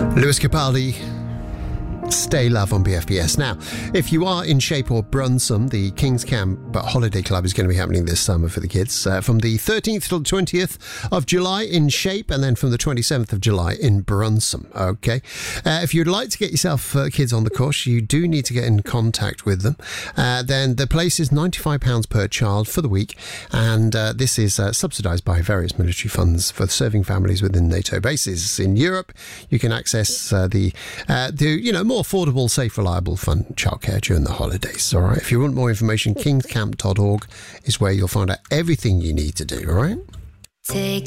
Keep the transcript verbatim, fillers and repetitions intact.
Lewis Capaldi, Stay Love on B F B S. Now, if you are in Shape or Brunsum, the King's Camp Holiday Club is going to be happening this summer for the kids uh, from the thirteenth till twentieth of July in Shape, and then from the twenty-seventh of July in Brunsum. Okay. Uh, if you'd like to get yourself uh, kids on the course, you do need to get in contact with them. Uh, then the place is ninety-five pounds per child for the week, and uh, this is uh, subsidised by various military funds for serving families within NATO bases. In Europe, you can access uh, the, uh, the, you know, more affordable, safe, reliable, fun childcare during the holidays. All right. If you want more information, kingscamp dot org is where you'll find out everything you need to do. All right. Take